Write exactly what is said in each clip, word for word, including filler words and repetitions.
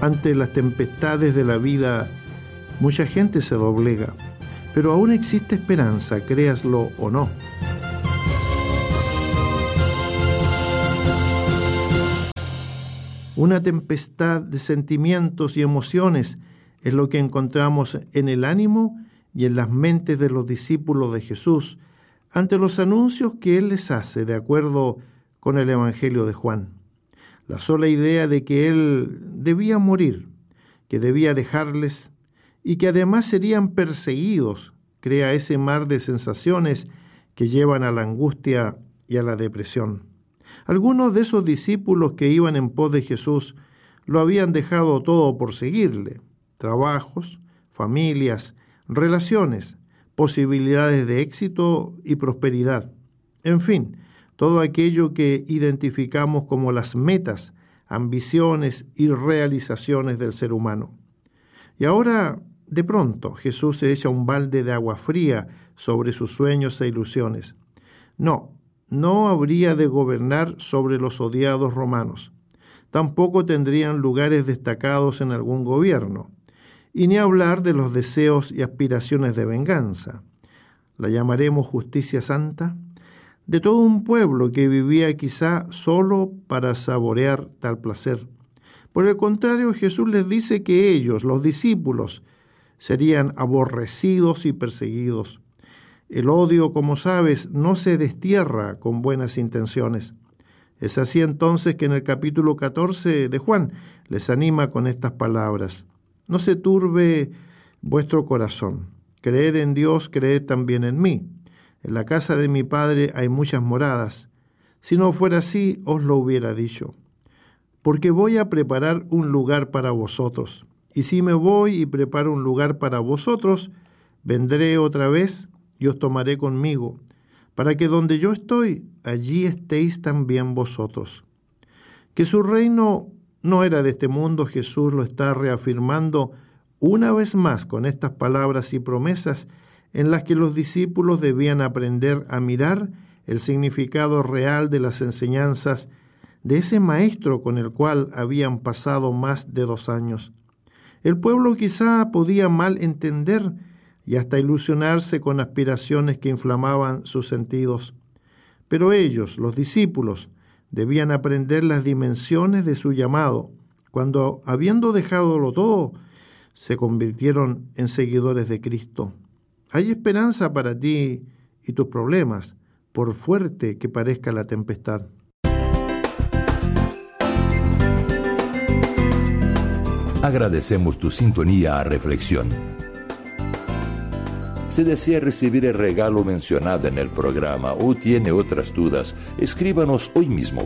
Ante las tempestades de la vida, mucha gente se doblega, pero aún existe esperanza, créaslo o no. Una tempestad de sentimientos y emociones es lo que encontramos en el ánimo y en las mentes de los discípulos de Jesús ante los anuncios que Él les hace de acuerdo con el Evangelio de Juan. La sola idea de que Él debía morir, que debía dejarles y que además serían perseguidos, crea ese mar de sensaciones que llevan a la angustia y a la depresión. Algunos de esos discípulos que iban en pos de Jesús lo habían dejado todo por seguirle: trabajos, familias, relaciones, posibilidades de éxito y prosperidad. En fin, todo aquello que identificamos como las metas, ambiciones y realizaciones del ser humano. Y ahora, de pronto, Jesús se echa un balde de agua fría sobre sus sueños e ilusiones. No, no habría de gobernar sobre los odiados romanos. Tampoco tendrían lugares destacados en algún gobierno. Y ni hablar de los deseos y aspiraciones de venganza. ¿La llamaremos justicia santa? De todo un pueblo que vivía quizá solo para saborear tal placer. Por el contrario, Jesús les dice que ellos, los discípulos, serían aborrecidos y perseguidos. El odio, como sabes, no se destierra con buenas intenciones. Es así entonces que en el capítulo catorce de Juan les anima con estas palabras: no se turbe vuestro corazón. Creed en Dios, creed también en mí. En la casa de mi Padre hay muchas moradas. Si no fuera así, os lo hubiera dicho. Porque voy a preparar un lugar para vosotros. Y si me voy y preparo un lugar para vosotros, vendré otra vez y os tomaré conmigo, para que donde yo estoy, allí estéis también vosotros. Que su reino no era de este mundo, Jesús lo está reafirmando una vez más con estas palabras y promesas en las que los discípulos debían aprender a mirar el significado real de las enseñanzas de ese maestro con el cual habían pasado más de dos años. El pueblo quizá podía mal entender y hasta ilusionarse con aspiraciones que inflamaban sus sentidos, pero ellos, los discípulos, debían aprender las dimensiones de su llamado, cuando, habiendo dejadolo todo, se convirtieron en seguidores de Cristo. Hay esperanza para ti y tus problemas, por fuerte que parezca la tempestad. Agradecemos tu sintonía a Reflexión. Si desea recibir el regalo mencionado en el programa o tiene otras dudas, escríbanos hoy mismo.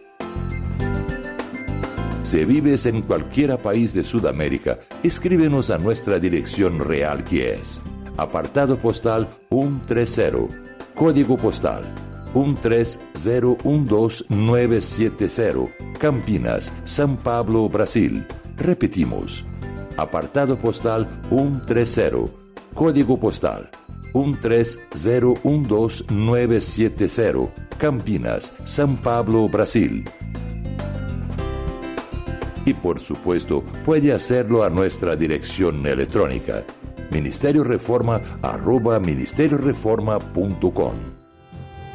Si vives en cualquier país de Sudamérica, escríbenos a nuestra dirección real, que es apartado postal ciento treinta, código postal uno tres cero uno dos nueve siete cero, Campinas, São Paulo, Brasil. Repetimos, apartado postal ciento treinta, código postal uno tres cero uno dos nueve siete cero, Campinas, São Paulo, Brasil. Y por supuesto, puede hacerlo a nuestra dirección electrónica, ministerio reforma arroba ministerio reforma punto com.